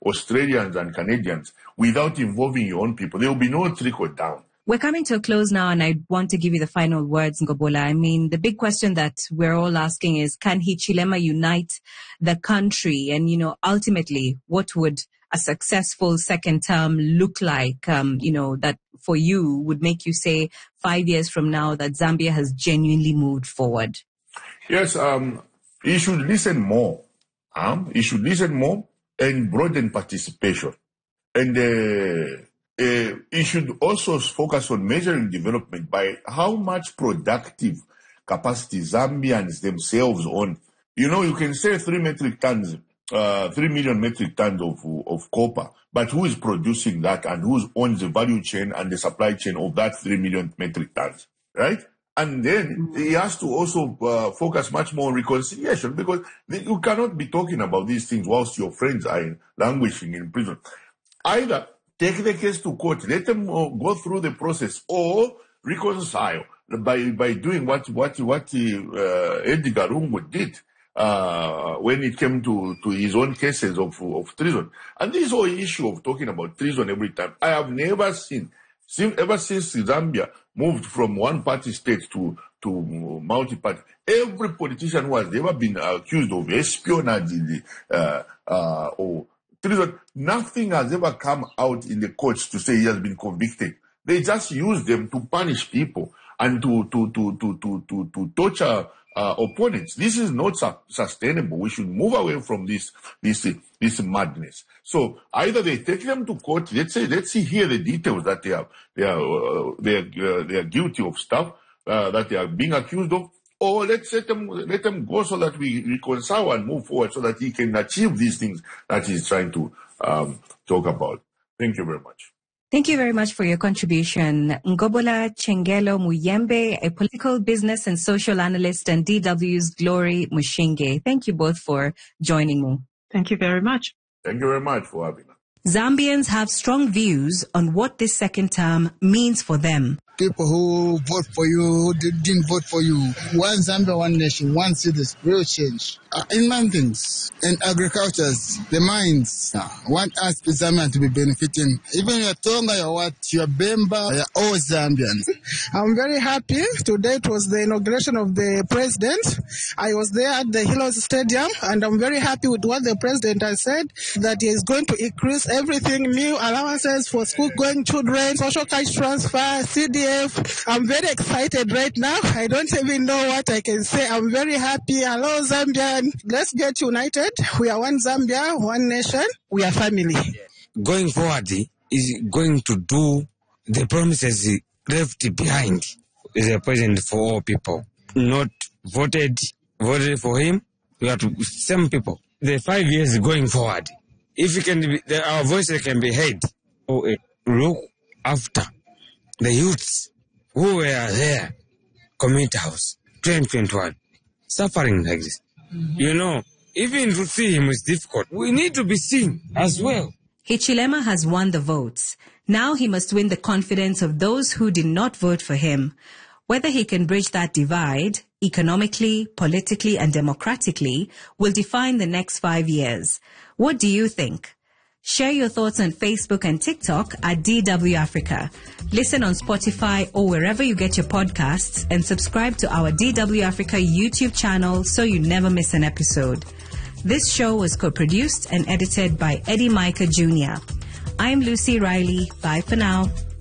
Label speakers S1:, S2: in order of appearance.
S1: Australians and Canadians without involving your own people. There will be no trickle down.
S2: We're coming to a close now, and I want to give you the final words, Ngobola. I mean, the big question that we're all asking is, can Hichilema unite the country? And, ultimately, what would a successful second term look like, that for you would make you say 5 years from now that Zambia has genuinely moved forward?
S1: Yes, he should listen more. He should listen more and broaden participation. And he should also focus on measuring development by how much productive capacity Zambians themselves own. You can say 3 million metric tons of copper, but who is producing that and who owns the value chain and the supply chain of that 3 million metric tons, right? And then he has to also focus much more on reconciliation, because you cannot be talking about these things whilst your friends are languishing in prison. Either take the case to court, let them go through the process, or reconcile by doing what Edgar Lungu did when it came to his own cases of treason. And this whole issue of talking about treason every time, I have never seen ever since Zambia moved from one-party state to multi-party. Every politician who has ever been accused of espionage or treason, nothing has ever come out in the courts to say he has been convicted. They just use them to punish people and to torture opponents. This is not sustainable. We should move away from this madness. So either they take them to court. Let's see here the details that they are guilty of stuff that they are being accused of, or let them go so that we reconcile and move forward so that he can achieve these things that he's trying to talk about. Thank you very much.
S2: Thank you very much for your contribution. Ngobola Chengelo Muyembe, a political business and social analyst, and DW's Glory Mushinge. Thank you both for joining me.
S3: Thank you very much.
S1: Thank you very much for having us.
S2: Zambians have strong views on what this second term means for them.
S4: People who vote for you, who didn't vote for you. One Zambia, one nation, one city, real change. In mountains, in agricultures, the mines. Want us Zambians to be benefiting. Even your Tonga, your Bemba, you're all Zambians.
S5: I'm very happy. Today it was the inauguration of the president. I was there at the Hilos Stadium, and I'm very happy with what the president has said, that he is going to increase everything, new allowances for school-going children, social cash transfer, CDF. I'm very excited right now. I don't even know what I can say. I'm very happy. Hello, Zambia. Let's get united. We are one Zambia, one nation. We are family.
S6: Going forward is going to do the promises left behind. Is a president for all people. Not voted for him. We have to same people. The 5 years going forward, if we can, our voices can be heard. Look after the youths who were there, community house, 2021, suffering like this. Mm-hmm. Even to see him is difficult. We need to be seen as well.
S2: Hichilema has won the votes. Now he must win the confidence of those who did not vote for him. Whether he can bridge that divide, economically, politically, and democratically, will define the next 5 years. What do you think? Share your thoughts on Facebook and TikTok at DW Africa. Listen on Spotify or wherever you get your podcasts, and subscribe to our DW Africa YouTube channel so you never miss an episode. This show was co-produced and edited by Eddie Micah Jr. I'm Lucy Riley. Bye for now.